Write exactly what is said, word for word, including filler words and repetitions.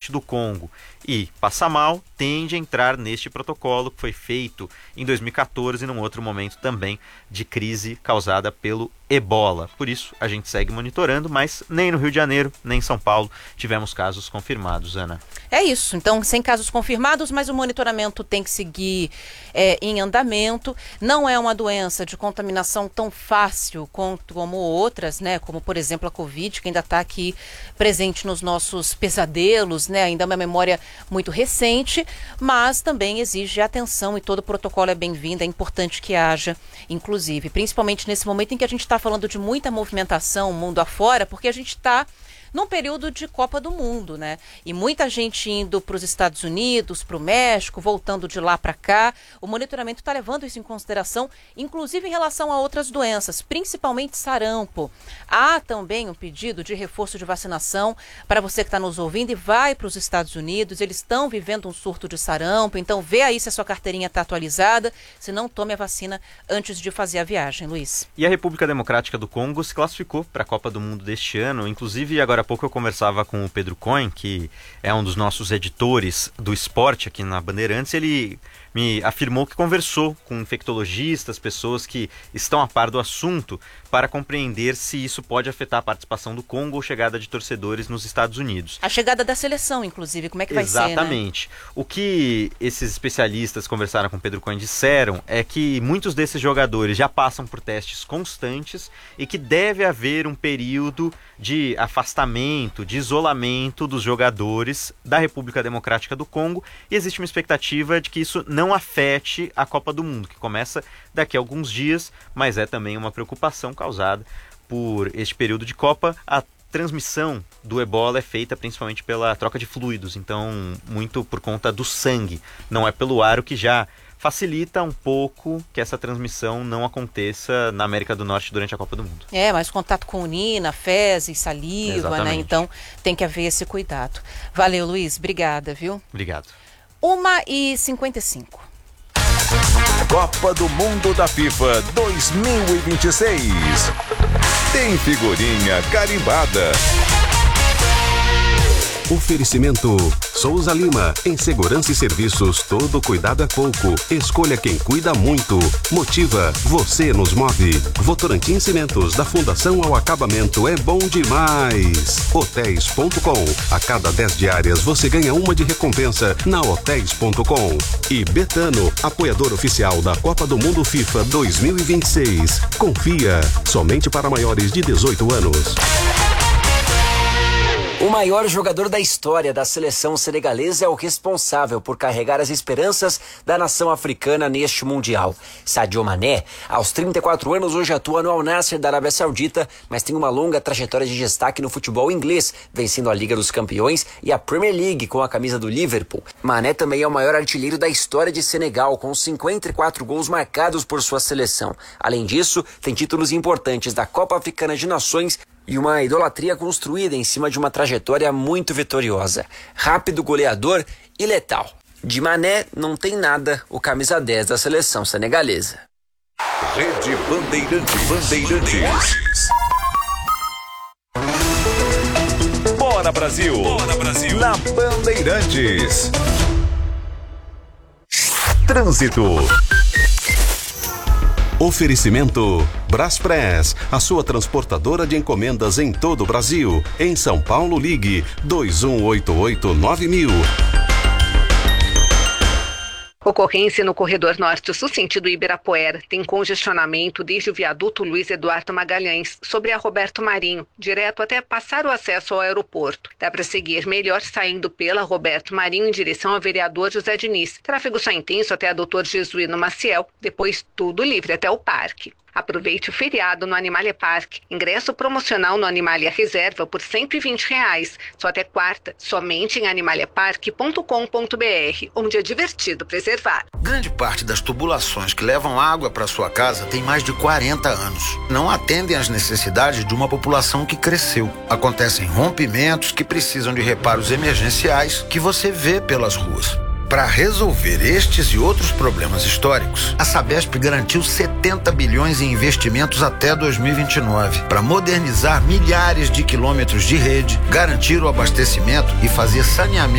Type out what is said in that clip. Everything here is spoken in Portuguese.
doente do Congo e passa mal, tende a entrar neste protocolo que foi feito em dois mil e catorze, num outro momento também de crise causada pelo ebola. Por isso, a gente segue monitorando, mas nem no Rio de Janeiro, nem em São Paulo tivemos casos confirmados, Ana. É isso, então sem casos confirmados, mas o monitoramento tem que seguir é, em andamento. Não é uma doença de contaminação tão fácil quanto, como outras, né? Como por exemplo a Covid, que ainda está aqui presente nos nossos pesadelos, né? Ainda é uma memória muito recente, mas também exige atenção e todo protocolo é bem-vindo, é importante que haja, inclusive, principalmente nesse momento em que a gente está falando de muita movimentação mundo afora, porque a gente está num período de Copa do Mundo, né? E muita gente indo para os Estados Unidos, para o México, voltando de lá para cá. O monitoramento está levando isso em consideração, inclusive em relação a outras doenças, principalmente sarampo. Há também um pedido de reforço de vacinação para você que está nos ouvindo e vai para os Estados Unidos. Eles estão vivendo um surto de sarampo, então vê aí se a sua carteirinha está atualizada. Se não, tome a vacina antes de fazer a viagem, Luiz. E a República Democrática do Congo se classificou para a Copa do Mundo deste ano, inclusive agora há pouco eu conversava com o Pedro Cohen, que é um dos nossos editores do esporte aqui na Bandeirantes. Ele me afirmou que conversou com infectologistas, pessoas que estão a par do assunto, para compreender se isso pode afetar a participação do Congo ou chegada de torcedores nos Estados Unidos. A chegada da seleção, inclusive, como é que vai ser, né? Exatamente. O que esses especialistas conversaram com o Pedro Cohen disseram é que muitos desses jogadores já passam por testes constantes e que deve haver um período de afastamento, de isolamento dos jogadores da República Democrática do Congo, e existe uma expectativa de que isso não afete a Copa do Mundo, que começa daqui a alguns dias, mas é também uma preocupação causada por este período de Copa. A transmissão do ebola é feita principalmente pela troca de fluidos, então muito por conta do sangue, não é pelo ar, o que já facilita um pouco que essa transmissão não aconteça na América do Norte durante a Copa do Mundo. É, mas contato com urina, fezes, saliva, Exatamente. né? Então tem que haver esse cuidado. Valeu, Luiz. Obrigada, viu? Obrigado. uma e cinquenta e cinco. Copa do Mundo da FIFA dois mil e vinte e seis. Tem figurinha carimbada. Oferecimento Souza Lima. Em segurança e serviços, todo cuidado é pouco. Escolha quem cuida muito. Motiva, você nos move. Votorantim Cimentos, da fundação ao acabamento, é bom demais. Hotéis ponto com. A cada dez diárias você ganha uma de recompensa na hotéis ponto com. E Betano, apoiador oficial da Copa do Mundo FIFA dois mil e vinte e seis. Confia, somente para maiores de dezoito anos. O maior jogador da história da seleção senegalesa é o responsável por carregar as esperanças da nação africana neste Mundial. Sadio Mané, aos trinta e quatro anos, hoje atua no Al Nassr da Arábia Saudita, mas tem uma longa trajetória de destaque no futebol inglês, vencendo a Liga dos Campeões e a Premier League com a camisa do Liverpool. Mané também é o maior artilheiro da história de Senegal, com cinquenta e quatro gols marcados por sua seleção. Além disso, tem títulos importantes da Copa Africana de Nações e uma idolatria construída em cima de uma trajetória muito vitoriosa. Rápido, goleador e letal. De Mané não tem nada o camisa dez da seleção senegalesa. Rede Bandeirantes. Bandeirantes. Bora Brasil. Bora Brasil. Na Bandeirantes. Trânsito. Oferecimento Braspress, a sua transportadora de encomendas em todo o Brasil. Em São Paulo, ligue dois um oito oito nove mil. Ocorrência no corredor norte-sul sentido Ibirapuera. Tem congestionamento desde o viaduto Luiz Eduardo Magalhães, sobre a Roberto Marinho, direto até passar o acesso ao aeroporto. Dá para seguir melhor saindo pela Roberto Marinho em direção ao vereador José Diniz. Tráfego só intenso até a doutor Jesuíno Maciel, depois tudo livre até o parque. Aproveite o feriado no Animalia Park. Ingresso promocional no Animalia Reserva por cento e vinte reais. Só até quarta, somente em animalia park ponto com ponto br, onde é divertido preservar. Grande parte das tubulações que levam água para sua casa tem mais de quarenta anos. Não atendem às necessidades de uma população que cresceu. Acontecem rompimentos que precisam de reparos emergenciais que você vê pelas ruas. Para resolver estes e outros problemas históricos, a Sabesp garantiu setenta bilhões em investimentos até dois mil e vinte e nove para modernizar milhares de quilômetros de rede, garantir o abastecimento e fazer saneamento